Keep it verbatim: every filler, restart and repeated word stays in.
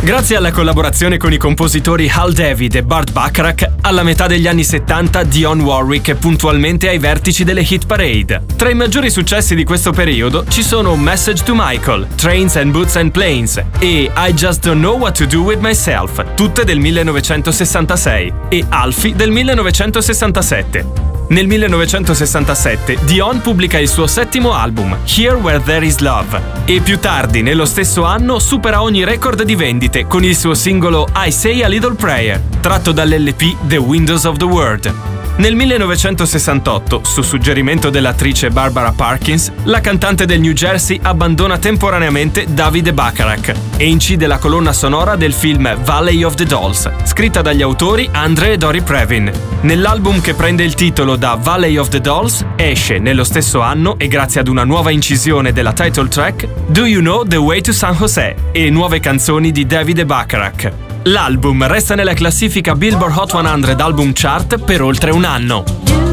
Grazie alla collaborazione con i compositori Hal David e Burt Bacharach, alla metà degli anni settanta Dionne Warwick è puntualmente ai vertici delle hit parade. Tra i maggiori successi di questo periodo ci sono Message to Michael, Trains and Boots and Planes e I Just Don't Know What to Do With Myself, tutte del millenovecentosessantasei, e Alfie del millenovecentosessantasette. Nel millenovecentosessantasette Dionne pubblica il suo settimo album, Here Where There Is Love, e più tardi, nello stesso anno, supera ogni record di vendite con il suo singolo I Say a Little Prayer, tratto dall'L P The Windows of the World. Nel millenovecentosessantotto, su suggerimento dell'attrice Barbara Parkins, la cantante del New Jersey abbandona temporaneamente Davide Bacharach e incide la colonna sonora del film Valley of the Dolls, scritta dagli autori Andre e Dori Previn. Nell'album che prende il titolo da Valley of the Dolls esce nello stesso anno, e grazie ad una nuova incisione della title track, Do You Know the Way to San Jose e nuove canzoni di Davide Bacharach. L'album resta nella classifica Billboard Hot cento Album Chart per oltre un anno.